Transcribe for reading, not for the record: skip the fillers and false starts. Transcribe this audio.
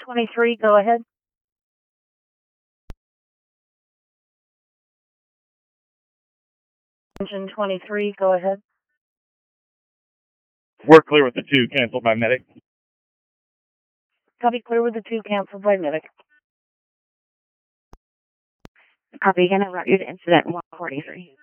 23, go ahead. Engine 23, go ahead. We're clear with the 2, canceled by medic. Copy, clear with the 2, canceled by medic. Copy, gonna route you to incident 143.